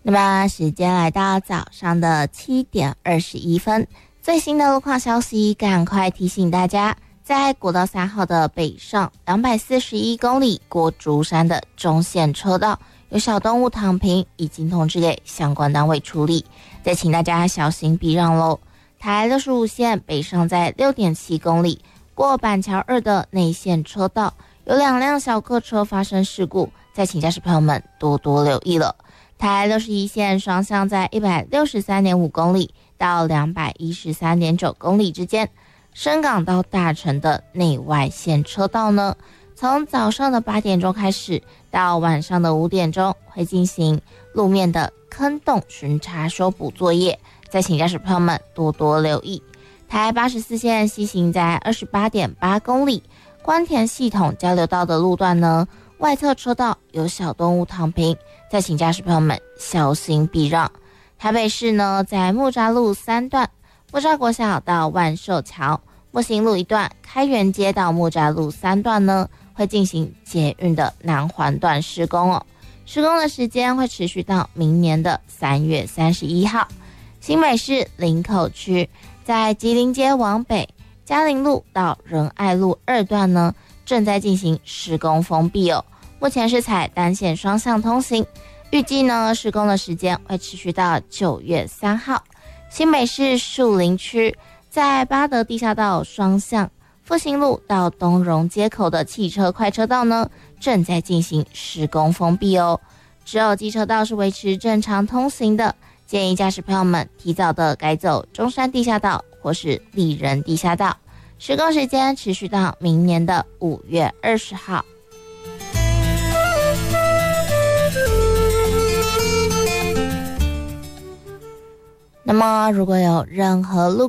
那么时间来到早上的7点21分，最新的路况消息，赶快提醒大家，在国道3号的北上241公里过竹山的中线车道有小动物躺平，已经通知给相关单位处理，再请大家小心避让喽。台65线北上在 6.7 公里过板桥2的内线车道有2辆小客车发生事故，再请驾驶朋友们多多留意了。台61线双向在 163.5 公里到 213.9 公里之间，深港到大城的内外线车道呢，从早上的8点钟开始到晚上的5点钟会进行路面的坑洞巡查修补作业，再请驾驶朋友们多多留意。台84线西行在 28.8 公里关田系统交流道的路段呢，外侧车道有小动物躺平，再请驾驶朋友们小心避让。台北市呢，在木栅路3段木栅国小到万寿桥，木行路1段开元街到木栅路3段呢，会进行捷运的南环段施工哦。施工的时间会持续到明年的3月31号。新北市林口区在吉林街往北嘉陵路到仁爱路2段呢，正在进行施工封闭哦。目前是采单线双向通行，预计呢施工的时间会持续到9月3号。新北市树林区在八德地下道双向复兴路到东荣街口的汽车快车道呢，正在进行施工封闭哦。只有机车道是维持正常通行的，建议驾驶朋友们提早的改走中山地下道或是丽人地下道。施工时间持续到明年的5月20号。那么如果有任何路